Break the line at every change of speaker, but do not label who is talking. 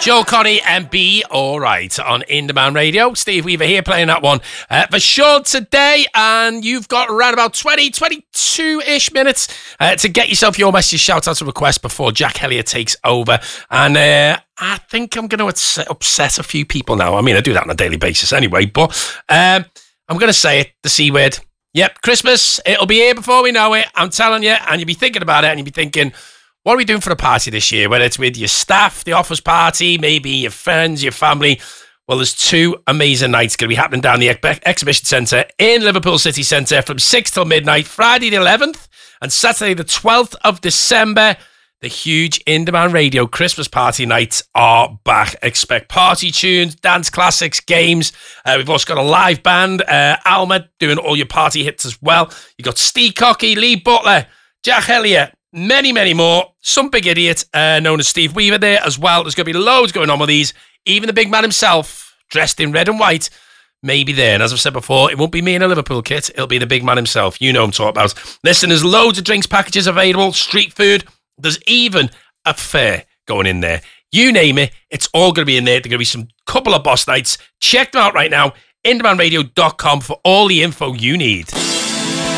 Joe Connie and Be Alright on In Demand Radio. Steve Weaver here playing that one for Sean today, and you've got around about 22-ish minutes to get yourself your message, shout out, and request before Jack Elliott takes over. And I think I'm going to upset a few people now. I mean, I do that on a daily basis anyway, but I'm going to say it, the C word. Yep, Christmas, it'll be here before we know it, I'm telling you, and you'll be thinking about it, and you'll be thinking, what are we doing for the party this year? Whether it's with your staff, the office party, maybe your friends, your family. Well, there's two amazing nights going to be happening down the Exhibition Centre in Liverpool City Centre from 6 till midnight, Friday the 11th and Saturday the 12th of December. The huge In Demand Radio Christmas party nights are back. Expect party tunes, dance classics, games. We've also got a live band, Alma, doing all your party hits as well. You've got Steve Cocky, Lee Butler, Jack Elliott, many, many more. Some big idiot known as Steve Weaver there as well. There's going to be loads going on with these. Even the big man himself, dressed in red and white, may be there. And as I've said before, it won't be me in a Liverpool kit. It'll be the big man himself. You know what I'm talking about. Listen, there's loads of drinks packages available, street food. There's even a fair going in there. You name it, it's all going to be in there. There's going to be some couple of boss nights. Check them out right now. InDemandRadio.com for all the info you need.